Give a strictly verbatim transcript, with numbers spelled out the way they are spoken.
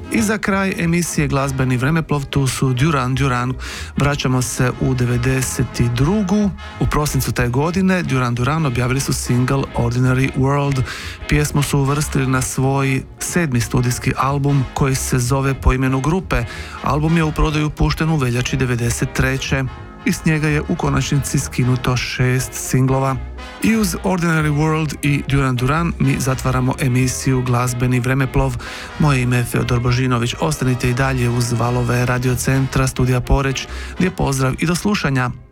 I za kraj emisije Glazbeni vremeplov tu su Duran Duran. Vraćamo se u devedeset drugu. U prosincu te godine Duran Duran objavili su single Ordinary World. Pjesmu su uvrstili na svoj sedmi studijski album koji se zove po imenu grupe. Album je u prodaju pušten u veljači devedeset treće i s njega je u konačnici skinuto šest singlova. I uz Ordinary World i Duran Duran mi zatvaramo emisiju Glazbeni vremeplov. Moje ime je Feodor Božinović. Ostanite i dalje uz valove Radio Centra Studija Poreć. Lijep pozdrav i do slušanja.